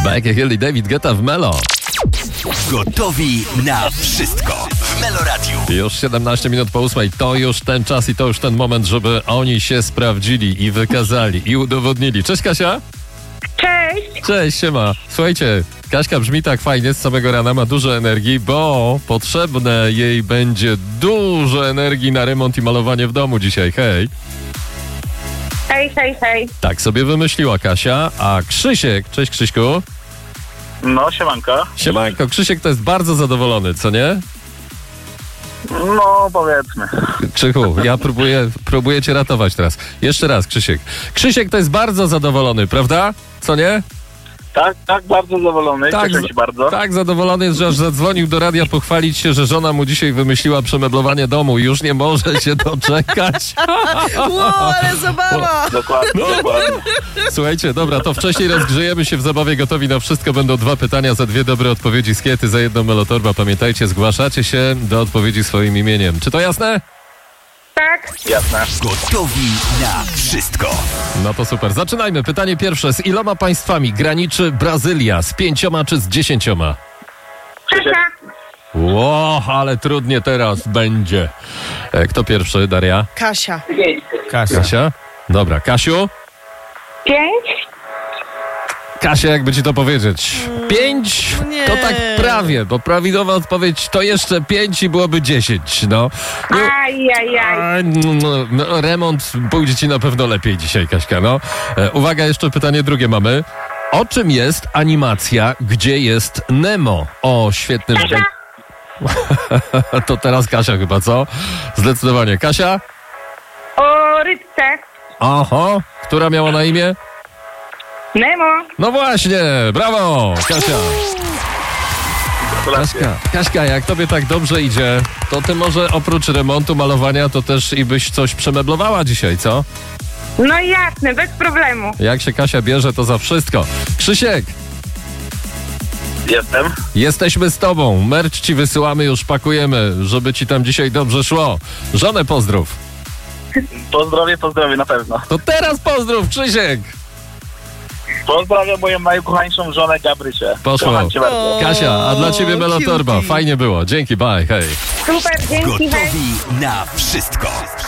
Becky Hill i David Guetta w Melo. Gotowi na wszystko w Melo Radiu. Już 17 minut po 8. To już ten czas i to już ten moment, żeby oni się sprawdzili i wykazali i udowodnili. Cześć Kasia. Cześć! Cześć, siema. Słuchajcie, Kaśka brzmi tak fajnie z samego rana, ma dużo energii, bo potrzebne jej będzie dużo energii na remont i malowanie w domu dzisiaj. Hej. Hej, hej, hej. Tak sobie wymyśliła Kasia, a Krzysiek, cześć Krzyśku. No, siemanko. Siemanko, Krzysiek to jest bardzo zadowolony, co nie? No, powiedzmy. Krzychu, ja próbuję cię ratować teraz. Jeszcze raz, Krzysiek. Krzysiek to jest bardzo zadowolony, prawda? Co nie? Tak, bardzo zadowolony, cieszę się bardzo. Tak, zadowolony jest, że aż zadzwonił do radia pochwalić się, że żona mu dzisiaj wymyśliła przemeblowanie domu i już nie może się doczekać. Wow, ale zabawa! Dokładnie. Słuchajcie, dobra, to wcześniej rozgrzejemy się w zabawie Gotowi na wszystko. Będą 2 pytania za 2 dobre odpowiedzi z Kiety, za 1 melotorba. Pamiętajcie, zgłaszacie się do odpowiedzi swoim imieniem. Czy to jasne? Tak, Jasne. Gotowi na wszystko. No to super. Zaczynajmy. Pytanie pierwsze. Z iloma państwami graniczy Brazylia? Z 5 czy z 10? Krzysia, Ło, ale trudnie teraz będzie. Kto pierwszy, Daria? Kasia. Kasia? Dobra, Kasiu? 5, Kasia, jakby ci to powiedzieć? 5? nie. To tak prawie, bo prawidłowa odpowiedź to jeszcze 5 i byłoby 10, no. ajajaj. No, remont pójdzie ci na pewno lepiej dzisiaj, Kaśka, no. Uwaga, jeszcze pytanie drugie mamy. O czym jest animacja, gdzie jest Nemo? O, świetnym... Kasia, To teraz Kasia chyba, co? Zdecydowanie. Kasia? o rybce. Aha. Która miała na imię? Nemo. No właśnie, brawo, Kasia. Kaśka, jak tobie tak dobrze idzie, to ty może oprócz remontu, malowania, to też i byś coś przemeblowała dzisiaj, co? No jasne, bez problemu. Jak się Kasia bierze, to za wszystko. Krzysiek, Jestem. jesteśmy z tobą. Merch ci wysyłamy, już pakujemy, żeby ci tam dzisiaj dobrze szło. Żonę pozdrów. Pozdrowię na pewno. To teraz pozdrów, Krzysiek. Pozdrawiam moją najukochańszą żonę Gabrysię. Poszło. Kocham cię bardzo. Kasia, a dla ciebie melotorba. cutie. Fajnie było. Dzięki, bye, hej. Super, dzięki, hej. Gotowi na wszystko.